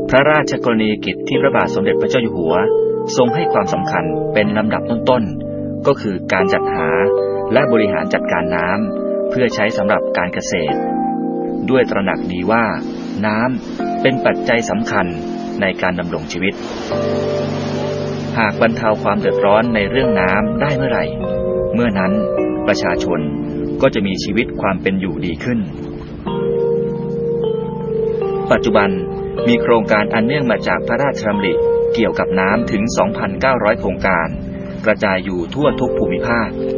พระราชกรณียกิจที่พระบาทสมเด็จพระเจ้าอยู่หัวทรงให้ความสำคัญเป็นลำดับต้นๆก็คือการจัดหาและบริหารจัดการน้ำเพื่อใช้สำหรับการเกษตรด้วยตระหนักดีว่าน้ำเป็นปัจจัยสำคัญในการดำรงชีวิตหากบรรเทาความเดือดร้อนในเรื่องน้ำได้เมื่อไหร่เมื่อนั้นประชาชนก็จะมีชีวิตความเป็นอยู่ดีขึ้นปัจจุบันมีโครงการอันเนื่องมาจากพระราชดำริเกี่ยวกับน้ำถึง 2,900 โครงการกระจายอยู่ทั่วทุกภูมิภาค